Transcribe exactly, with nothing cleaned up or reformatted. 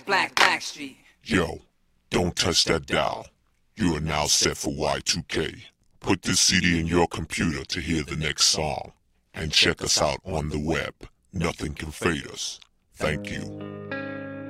Black Blackstreet. Yo, don't touch that dial. You are now set for Y two K. Put this C D in your computer to hear the next song. And check us out on the web. Nothing can fade us. Thank you.